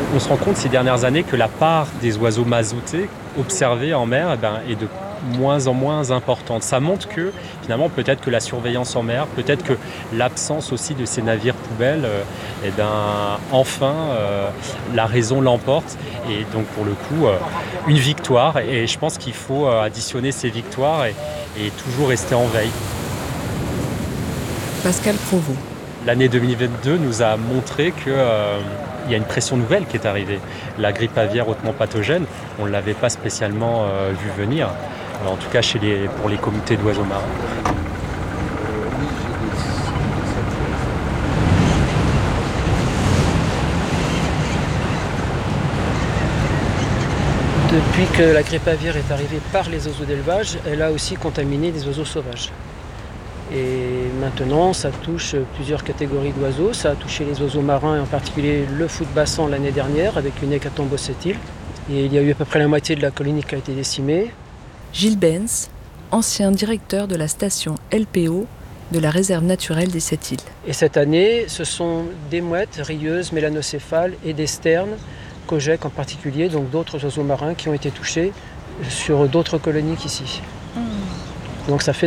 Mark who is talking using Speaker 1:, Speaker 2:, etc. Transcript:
Speaker 1: On se rend compte ces dernières années que la part des oiseaux mazotés observés en mer est de moins en moins importante. Ça montre que finalement peut-être que la surveillance en mer, peut-être que l'absence aussi de ces navires poubelles, enfin la raison l'emporte. Et donc pour le coup, une victoire. Et je pense qu'il faut additionner ces victoires et toujours rester en veille.
Speaker 2: Pascal Provost.
Speaker 1: L'année 2022 nous a montré qu'il y a une pression nouvelle qui est arrivée. La grippe aviaire hautement pathogène, on ne l'avait pas spécialement vu venir, en tout cas pour les comités d'oiseaux marins.
Speaker 3: Depuis que la grippe aviaire est arrivée par les oiseaux d'élevage, elle a aussi contaminé des oiseaux sauvages. Et maintenant, ça touche plusieurs catégories d'oiseaux. Ça a touché les oiseaux marins, et en particulier le foot-bassan l'année dernière, avec une hécatombe aux Sept-Îles. Et il y a eu à peu près la moitié de la colonie qui a été décimée.
Speaker 2: Gilles Benz, ancien directeur de la station LPO de la réserve naturelle des Sept-Îles.
Speaker 3: Et cette année, ce sont des mouettes, rieuses, mélanocéphales et des sternes, Kojèques en particulier, donc d'autres oiseaux marins qui ont été touchés sur d'autres colonies qu'ici. Donc ça fait